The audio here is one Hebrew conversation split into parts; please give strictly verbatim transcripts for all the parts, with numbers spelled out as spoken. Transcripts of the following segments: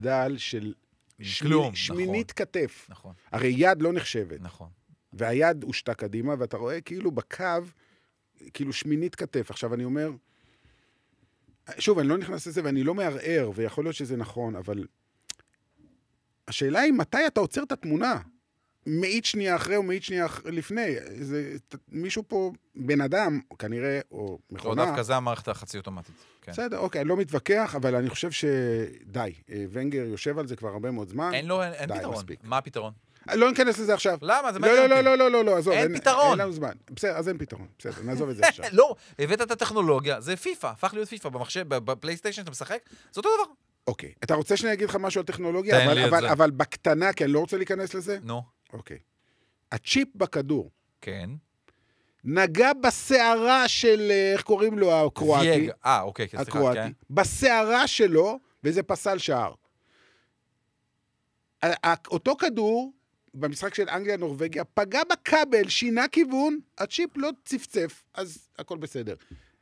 דל של כלום, שמינית כתף. נכון. הרי יד לא נחשבת. נכון. והיד הושתה קדימה, ואתה רואה כאילו בקו, כאילו שמינית כתף. עכשיו אני אומר, שוב, אני לא נכנס לזה ואני לא מערער, ויכול להיות שזה נכון, אבל השאלה היא מתי אתה עוצר את התמונה? מאית שנייה אחרי או מאית שנייה לפני. זה, מישהו פה, בן אדם, כנראה, או מכונה... לא, דווקא זה המערכת החצי אוטומטית. כן. בסדר, אוקיי, אני לא מתווכח, אבל אני חושב שדי. ונגר יושב על זה כבר הרבה מאוד זמן. אין לו, אין, אין די, פתרון. מספיק. מה הפתרון? לא ניכנס לזה עכשיו. למה? זה לא, מעניין לא, אותי. לא, לא, לא, לא, עזוב. אין פתרון. אין לנו זמן. בסדר, אז אין פתרון. בסדר, נעזוב את זה עכשיו. לא, הבאת את הטכנולוגיה, זה פיפה, הפך להיות פיפה במחשב, בפלייסטיישן אתה משחק, זה אותו דבר. אוקיי, אתה רוצה שאני אגיד לך משהו על טכנולוגיה? תן אבל, לי את אבל, זה. אבל בקטנה, כי אני לא רוצה להיכנס לזה? נו. אוקיי. הצ'יפ בכדור כן. נגע בשערה של, איך קוראים לו, הקרואטי. וייג. אה, אוקיי, סליחה, הקרואטי. כן. בשערה שלו, וזה פסל שער. אותו כדור, במשחק של אנגליה-נורווגיה, פגע בכבל, שינה כיוון, הצ'יפ לא צפצף, אז הכל בסדר.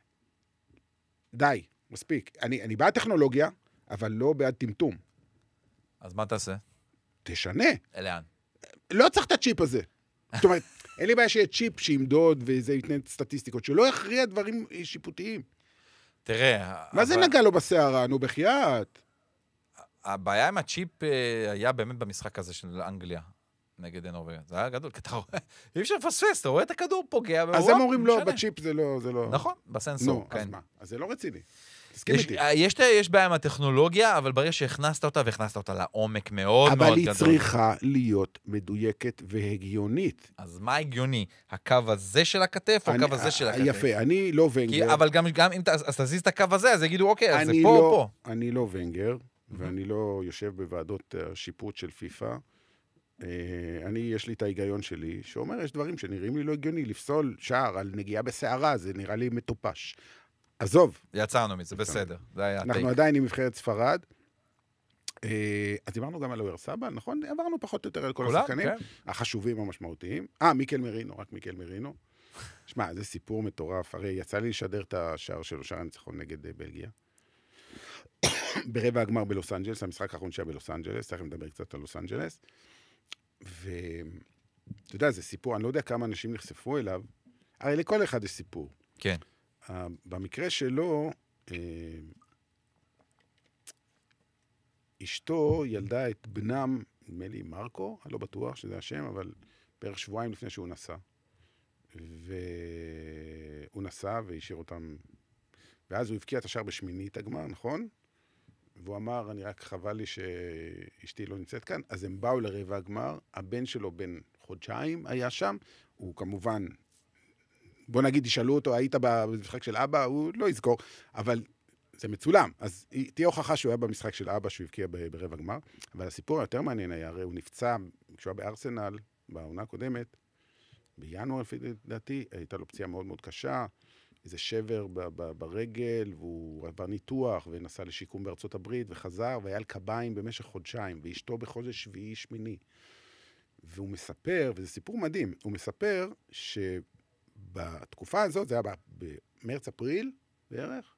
די, מספיק. אני, אני בעד טכנולוגיה, אבל לא בעד טמטום. אז מה תעשה? תשנה. לאן? לא צריך את הצ'יפ הזה. זאת אומרת, אין לי בעיה שיהיה צ'יפ שימדוד וזה יתנה סטטיסטיקות, שלא יכריע דברים שיפוטיים. תראה... מה זה נגע לו בשערה? נו, בחייאת. הבעיה עם הצ'יפ היה באמת במשחק הזה של אנגליה, נגד נורווגיה. זה היה גדול, כי אתה רואה, אי אפשר לפספס, אתה רואה את הכדור פוגע, אז הם אומרים לא, בצ'יפ זה לא... נכון, בסנסור, כן. נו, אז מה? אז זה לא רציני. תסכים יש, איתי. יש, יש בעיה עם הטכנולוגיה, אבל ברגע שהכנסת אותה, והכנסת אותה לעומק מאוד מאוד גדול. אבל היא צריכה להיות מדויקת והגיונית. אז מה הגיוני? הקו הזה של הכתף או הקו הזה של הכתף? יפה, אני לא ונגר. כי, אבל גם, גם אם אז תזיז את הקו הזה, אז יגידו, אוקיי, אז זה פה לא, או פה. אני לא ונגר, ואני לא יושב בוועדות השיפוט של פיפה. אני, יש לי את ההיגיון שלי, שאומר, יש דברים שנראים לי לא הגיוני, לפסול שער על נגיעה בשערה, זה נראה לי מטופש. עזוב. יצאנו מזה, בסדר. זה היה אנחנו עדיין עם מבחרת ספרד. אז דיברנו גם על אוהר סבא, נכון? עברנו פחות או יותר על כל השחקנים. החשובים המשמעותיים. אה, מיקל מרינו, רק מיקל מרינו. שמע, זה סיפור מטורף. הרי יצא לי לשדר את השער שלו, שער הניצחון נגד בלגיה. ברבע הגמר בלוס אנג'לס, המשחק האחרון שהיה בלוס אנג'לס, תכף נדבר קצת על לוס אנג'לס. ואתה יודע, זה סיפור, אני לא יודע כמה אנשים נחשפו אליו, הרי לכל אחד יש סיפור. כן. במקרה שלו, אשתו ילדה את בנם, נדמה לי מרקו, אני לא בטוח שזה השם, אבל בערך שבועיים לפני שהוא נסע. והוא נסע והשאיר אותם, ואז הוא הבקיע את השער בשמינית הגמר, נכון? והוא אמר, אני רק חבל לי שאשתי לא נמצאת כאן, אז הם באו לרבע הגמר, הבן שלו בן חודשיים היה שם, הוא כמובן, בוא נגיד, ישאלו אותו, היית במשחק של אבא, הוא לא יזכור, אבל זה מצולם, אז תהיה הוכחה שהוא היה במשחק של אבא, שהוא הבקיע ברבע הגמר, אבל הסיפור היותר מעניין היה, הרי הוא נפצע, כשהוא היה בארסנל, בעונה הקודמת, בינואר, לפי דעתי, הייתה לו פציעה מאוד מאוד קשה, איזה שבר ב- ב- ברגל, והוא עבר ניתוח, ונסע לשיקום בארצות הברית, וחזר, והיה על קביים במשך חודשיים, ואשתו בחודש שביעי שמיני. והוא מספר, וזה סיפור מדהים, הוא מספר שבתקופה הזאת, זה היה במרץ-אפריל בערך,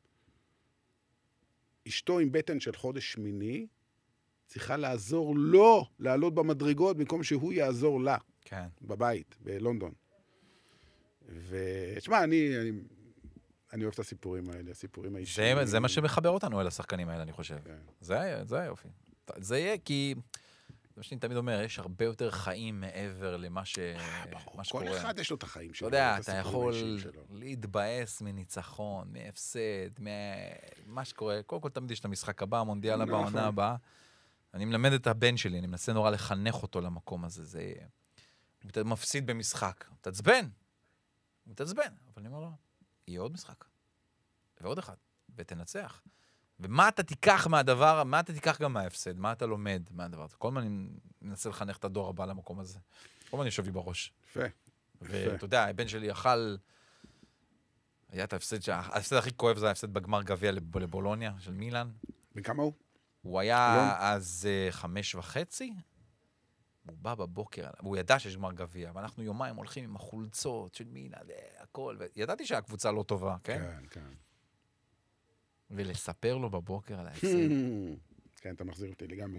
אשתו עם בטן של חודש שמיני, צריכה לעזור לו לעלות במדרגות, במקום שהוא יעזור לה. כן. בבית, בלונדון. ושמע, אני, אני, אני אוהב את הסיפורים האלה, הסיפורים האישיים. זה, זה מה שמחבר אותנו אל השחקנים האלה, אני חושב. כן. זה, זה היופי. זה יהיה כי, זה מה שאני תמיד אומר, יש הרבה יותר חיים מעבר למה ש... מה שקורה. כל אחד יש לו את החיים שלו. אתה יודע, אתה יכול להתבאס מניצחון, מהפסד, מה שקורה. קודם כל תמיד יש את המשחק הבא, המונדיאל הבא, העונה הבאה. אני מלמד את הבן שלי, אני מנסה נורא לחנך אותו למקום הזה. זה... הוא מפסיד במשחק. הוא תעצבן. הוא תעצבן. אבל אני אומר לו, יהיה עוד משחק. ועוד אחד. ותנצח. ומה אתה תיקח מהדבר, מה אתה תיקח גם מההפסד? מה אתה לומד מהדבר? כל הזמן אני מנסה לחנך את הדור הבא למקום הזה. כל הזמן יושב לי בראש. יפה. ואתה יודע, הבן שלי אכל... היה את ההפסד, ההפסד הכי כואב זה ההפסד בגמר גביע לבולוניה, של מילאן. וכמה הוא? הוא היה אז חמש וחצי. הוא בא בבוקר, והוא ידע שיש גמר גביע, ואנחנו יומיים הולכים עם החולצות של מינה, והכל, וידעתי שהקבוצה לא טובה, כן? כן, כן. ולספר לו בבוקר על ההפסד. כן, אתה מחזיר אותי לגמרי.